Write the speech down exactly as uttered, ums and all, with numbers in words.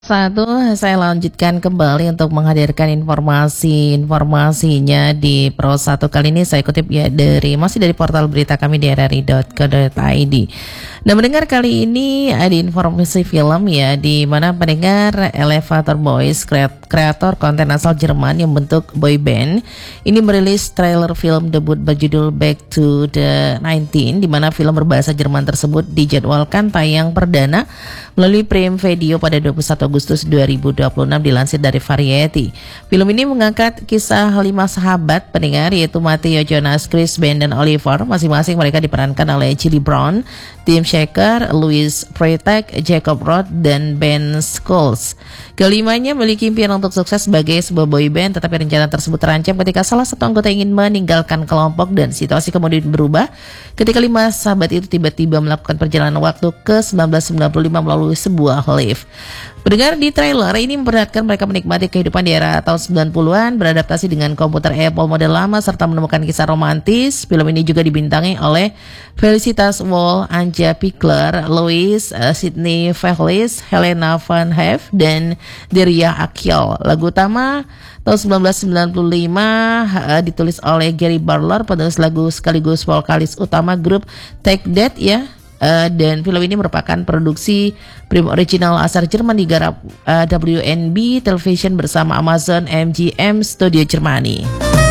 satu, saya lanjutkan kembali untuk menghadirkan informasi-informasinya di Pro satu. Kali ini saya kutip ya dari masih dari portal berita kami di r r i dot co dot i d. Nah, mendengar kali ini ada informasi film ya, di mana pendengar Elevator Boys, kreator konten asal Jerman yang bentuk boy band, ini merilis trailer film debut berjudul Back to the nineteen, di mana film berbahasa Jerman tersebut dijadwalkan tayang perdana melalui Prime Video pada dua puluh satu Agustus dua ribu dua puluh enam, dilansir dari Variety. Film ini mengangkat kisah lima sahabat pendengar, yaitu Matteo, Jonas, Chris, Ben, dan Oliver. Masing-masing mereka diperankan oleh Chili Brown, Tim Shaker, Louis Freitag, Jacob Roth, dan Ben Scholes. Kelimanya memiliki impian untuk sukses sebagai sebuah boy band, tetapi rencana tersebut terancam ketika salah satu anggota ingin meninggalkan kelompok, dan situasi kemudian berubah ketika lima sahabat itu tiba-tiba melakukan perjalanan waktu ke seribu sembilan ratus sembilan puluh lima melalui sebuah lift. Pendengar, di trailer ini memperlihatkan mereka menikmati kehidupan di era tahun sembilan puluhan, beradaptasi dengan komputer Apple model lama, serta menemukan kisah romantis. Film ini juga dibintangi oleh Felicitas Wall, Anja Pickler, Louis, uh, Sydney Fehlis, Helena Van Hef, dan Deria Akyol. Lagu utama tahun seribu sembilan ratus sembilan puluh lima uh, ditulis oleh Gary Barlow, penulis lagu sekaligus vokalis utama grup Take That ya. Uh, dan film ini merupakan produksi film original asal Jerman, digarap uh, W N B Television bersama Amazon M G M Studio Germany.